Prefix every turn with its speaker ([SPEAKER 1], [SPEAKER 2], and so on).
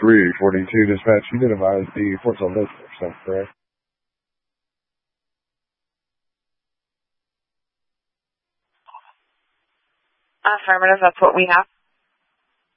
[SPEAKER 1] 342 dispatch, you did advise the Fort Salt stuff, correct?
[SPEAKER 2] Affirmative, that's what we have.